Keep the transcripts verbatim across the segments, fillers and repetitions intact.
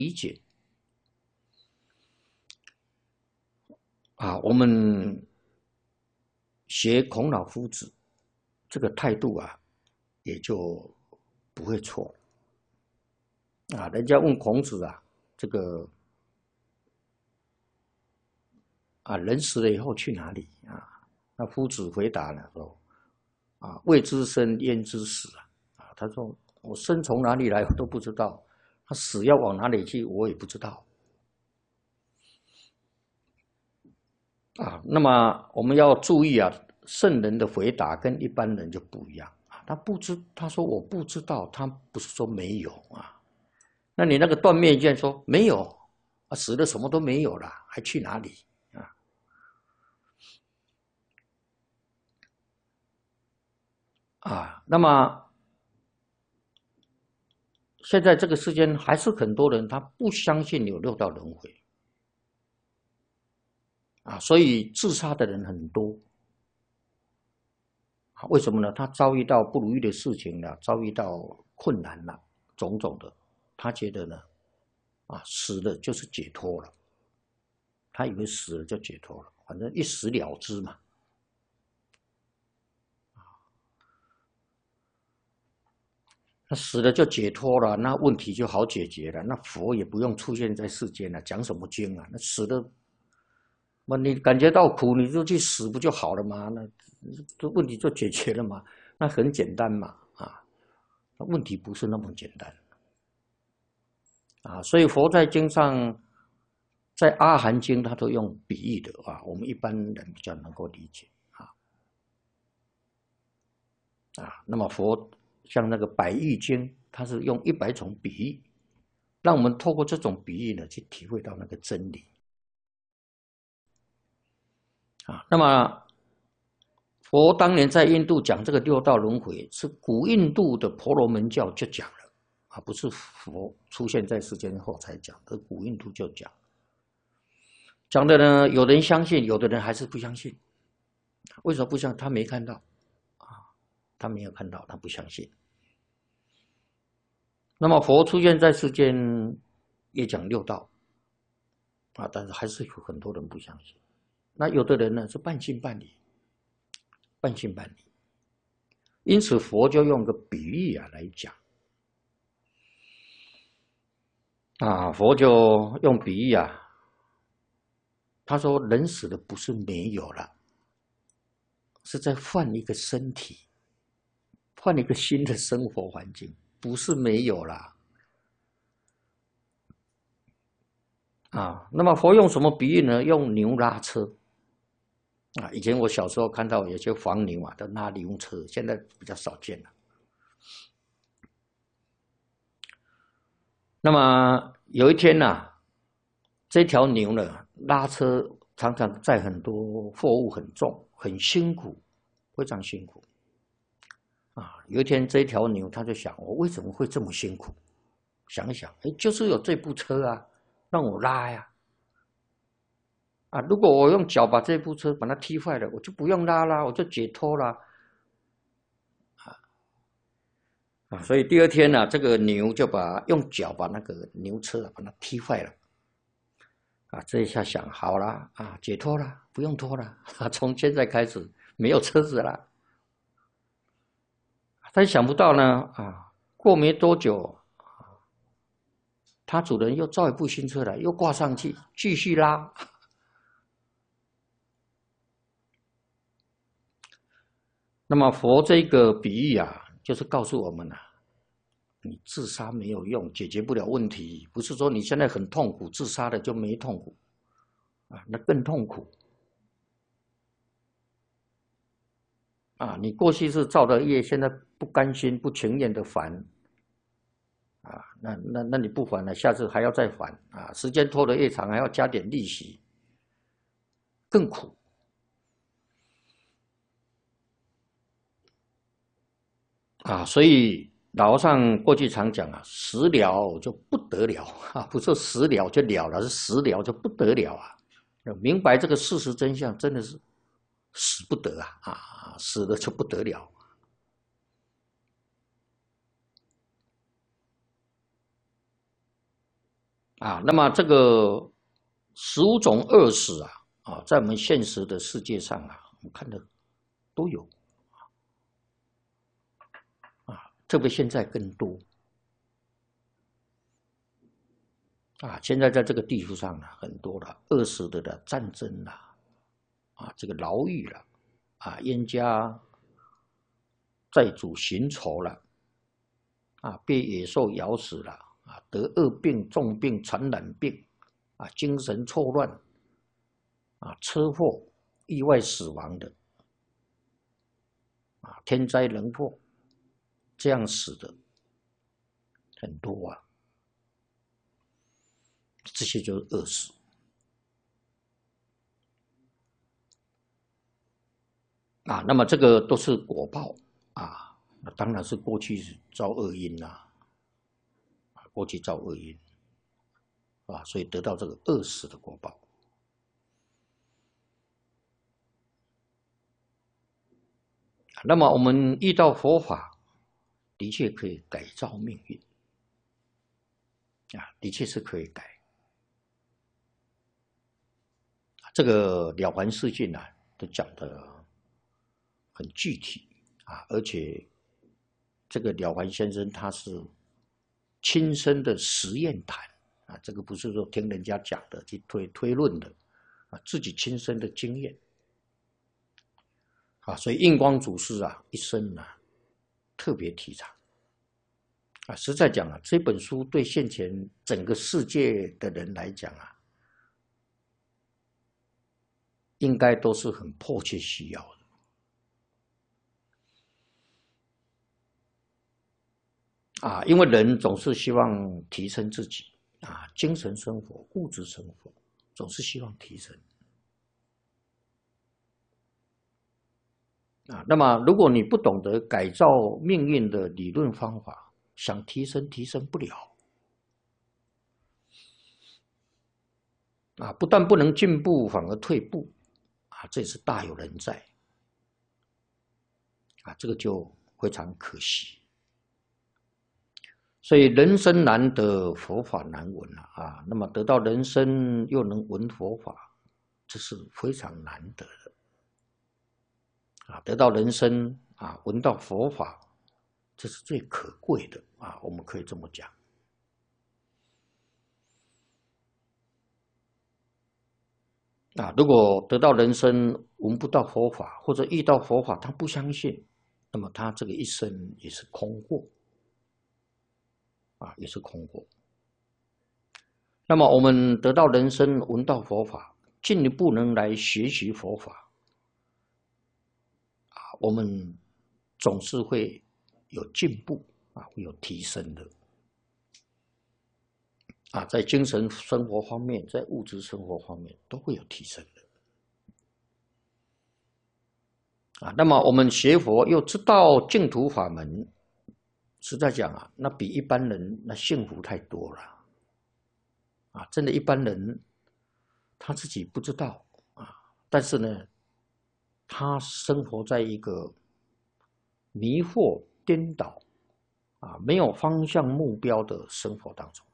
理解啊，我们学孔老夫子这个态度啊，也就不会错啊。人家问孔子啊，这个啊，人死了以后去哪里啊？那夫子回答了说啊，未知生，焉知死啊？啊，他说我生从哪里来我都不知道，他死要往哪里去我也不知道。啊，那么我们要注意啊，圣人的回答跟一般人就不一样啊。他不知，他说我不知道，他不是说没有啊。那你那个断面见说没有啊，死了什么都没有了，还去哪里啊？啊，那么现在这个世间还是很多人他不相信有六道轮回啊，所以自杀的人很多。为什么呢？他遭遇到不如意的事情了，遭遇到困难了，种种的，他觉得呢，啊，死了就是解脱了，他以为死了就解脱了，反正一死了之嘛。那死了就解脱了，那问题就好解决了，那佛也不用出现在世间了，讲什么经啊？那死了，那你感觉到苦，你就去死不就好了吗？那这问题就解决了嘛？那很简单嘛，啊，问题不是那么简单。啊，所以佛在经上，在阿含经，他都用比喻的啊，我们一般人比较能够理解啊啊。那么佛像那个百喻经，它是用一百种比喻，让我们透过这种比喻呢，去体会到那个真理啊。那么佛当年在印度讲这个六道轮回，是古印度的婆罗门教就讲了啊，不是佛出现在世间后才讲，而古印度就讲。讲的呢，有人相信，有的人还是不相信。为什么不相信？他没看到啊，他没有看到，他不相信。那么佛出现在世间，也讲六道啊，但是还是有很多人不相信。那有的人呢是半信半疑，半信半疑。因此佛就用个比喻啊来讲啊，佛就用比喻啊，他说人死了不是没有了，是在换一个身体，换一个新的生活环境，不是没有啦。啊，那么佛用什么比喻呢？用牛拉车啊。以前我小时候看到有些黄牛啊，都拉牛车，现在比较少见了。那么有一天呢、啊，这条牛呢拉车常常载很多货物，很重，很辛苦，非常辛苦。啊，有一天这条牛他就想，我为什么会这么辛苦？想一想，哎，就是有这部车啊，让我拉呀。啊，如果我用脚把这部车把它踢坏了，我就不用拉啦，我就解脱啦。啊，所以第二天呢、啊，这个牛就把用脚把那个牛车把它踢坏了。啊，这一下想好了啊，解脱了，不用拖了。啊，从现在开始没有车子了。但想不到呢，啊，过没多久，他主人又造一部新车来，又挂上去，继续拉。那么佛这个比喻啊，就是告诉我们啊，你自杀没有用，解决不了问题。不是说你现在很痛苦，自杀了就没痛苦啊，那更痛苦啊！你过去是造的业，现在不甘心、不情愿的还啊，那那那你不还了，下次还要再还啊，时间拖得越长，还要加点利息，更苦。啊，所以老和尚过去常讲啊，死了就不得了啊，不是死了就了了，是死了就不得了啊。明白这个事实真相，真的是死不得啊啊，死了就不得了。 啊，那么这个十五种恶死啊，啊，在我们现实的世界上啊，我们看的都有啊，特别现在更多啊，现在在这个地球上呢，很多的饿死的的战争啦，啊，这个牢狱了，啊，冤家债主寻仇了，啊，被野兽咬死了，啊，得恶病、重病、传染病，啊，精神错乱，啊，车祸、意外死亡的，啊，天灾人祸，这样死的很多啊，这些就是饿死。啊，那么这个都是果报啊，那当然是过去造恶因啦、啊，过去造恶因啊，所以得到这个饿死的果报。那么我们遇到佛法，的确可以改造命运啊，的确是可以改。这个了凡四训啊，都讲得很具体啊，而且这个了凡先生他是亲身的实验谈啊，这个不是说听人家讲的去推推论的啊，自己亲身的经验啊，所以印光祖师啊一生啊特别提倡啊，实在讲啊，这本书对现前整个世界的人来讲啊，应该都是很迫切需要的。啊，因为人总是希望提升自己啊，精神生活、物质生活总是希望提升啊。那么，如果你不懂得改造命运的理论方法，想提升提升不了啊，不但不能进步，反而退步啊，这是大有人在啊，这个就非常可惜。所以人生难得，佛法难闻啊！啊，那么得到人生又能闻佛法，这是非常难得的啊！得到人生啊，闻到佛法，这是最可贵的啊！我们可以这么讲啊！如果得到人生闻不到佛法，或者遇到佛法他不相信，那么他这个一生也是空过啊，也是空过。那么我们得到人生闻到佛法，进一步能来学习佛法啊，我们总是会有进步啊，会有提升的啊，在精神生活方面，在物质生活方面都会有提升的啊。那么我们学佛又知道净土法门，实在讲啊，那比一般人那幸福太多了啊！真的，一般人他自己不知道啊，但是呢，他生活在一个迷惑、颠倒啊，没有方向、目标的生活当中。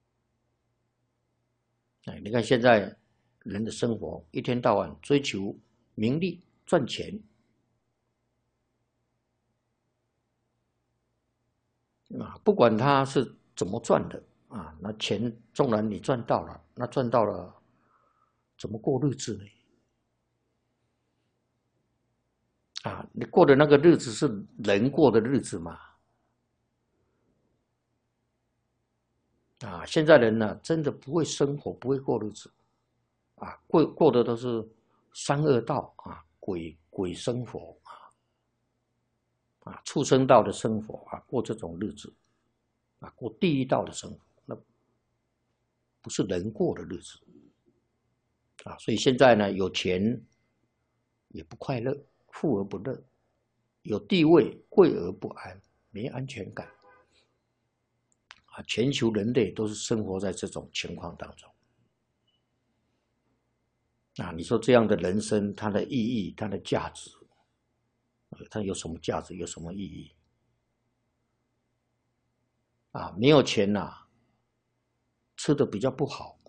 哎，你看现在人的生活一天到晚追求名利、赚钱啊，不管他是怎么赚的啊，那钱纵然你赚到了，那赚到了怎么过日子呢？啊，你过的那个日子是人过的日子吗？啊，现在人呢、啊，真的不会生活，不会过日子，啊，过过的都是三恶道啊，鬼鬼生活啊，啊，畜生道的生活啊，过这种日子，啊，过地狱道的生活，那不是人过的日子，啊，所以现在呢，有钱也不快乐，富而不乐，有地位贵而不安，没安全感。啊，全球人类都是生活在这种情况当中。啊，你说这样的人生，它的意义、它的价值，它有什么价值？有什么意义？啊，没有钱呐、啊， 吃的比较不好，